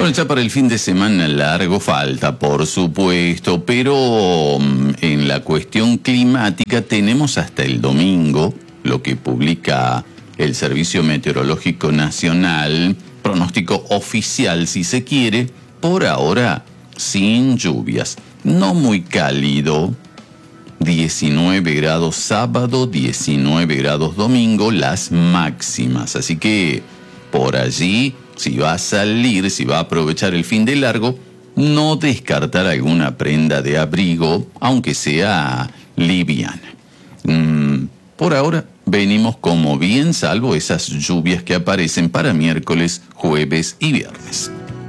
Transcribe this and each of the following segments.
Bueno, ya para el fin de semana largo falta, por supuesto, pero en la cuestión climática tenemos hasta el domingo, lo que publica el Servicio Meteorológico Nacional, pronóstico oficial si se quiere, por ahora sin lluvias, no muy cálido, 19 grados sábado, 19 grados domingo, las máximas, así que por allí, si va a salir, si va a aprovechar el fin de largo, no descartar alguna prenda de abrigo, aunque sea liviana. Por ahora venimos como bien, salvo esas lluvias que aparecen para miércoles, jueves y viernes.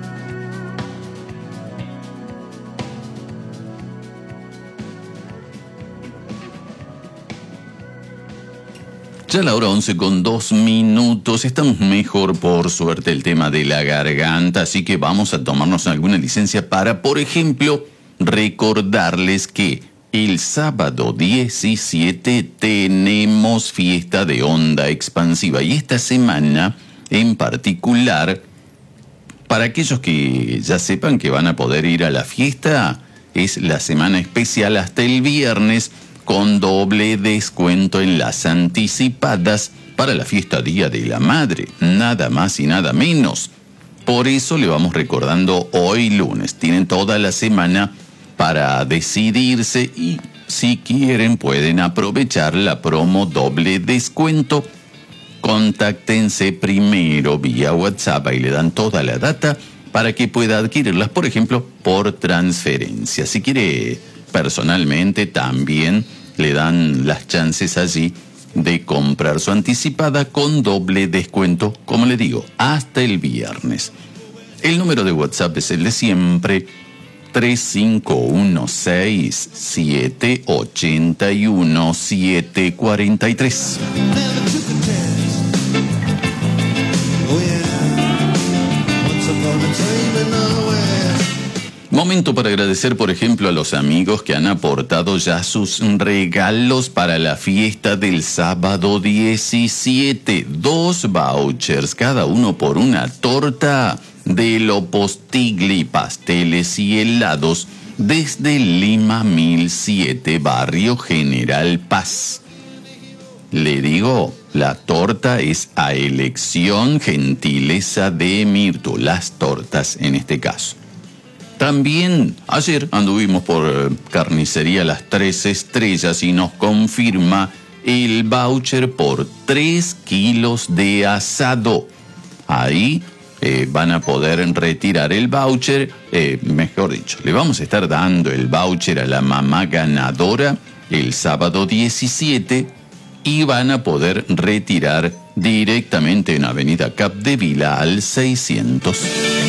Ya la hora 11:02, estamos mejor por suerte el tema de la garganta, así que vamos a tomarnos alguna licencia para, por ejemplo, recordarles que el sábado 17 tenemos fiesta de onda expansiva y esta semana en particular, para aquellos que ya sepan que van a poder ir a la fiesta, es la semana especial hasta el viernes, con doble descuento en las anticipadas para la fiesta Día de la Madre, nada más y nada menos. Por eso le vamos recordando hoy lunes, tienen toda la semana para decidirse y si quieren pueden aprovechar la promo doble descuento. Contáctense primero vía WhatsApp y le dan toda la data para que pueda adquirirlas, por ejemplo, por transferencia. Si quiere personalmente también le dan las chances allí de comprar su anticipada con doble descuento, como le digo, hasta el viernes. El número de WhatsApp es el de siempre, 3516-781-743. Momento para agradecer, por ejemplo, a los amigos que han aportado ya sus regalos para la fiesta del sábado 17. 2 vouchers, cada uno por una torta de Lo Postigli, pasteles y helados, desde Lima 1007, barrio General Paz. Le digo, la torta es a elección, gentileza de Mirto, las tortas en este caso. También ayer anduvimos por Carnicería Las Tres Estrellas y nos confirma el voucher por 3 kilos de asado. Ahí van a poder retirar el voucher, mejor dicho, le vamos a estar dando el voucher a la mamá ganadora el sábado 17 y van a poder retirar directamente en Avenida Capdevila al 600.